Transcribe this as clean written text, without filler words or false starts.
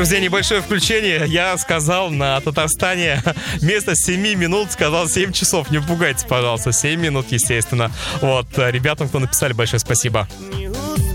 Друзья, небольшое включение. Я сказал на Татарстане вместо 7 минут сказал 7 часов. Не пугайтесь, пожалуйста. 7 минут, естественно. Вот, ребятам, кто написали, большое спасибо.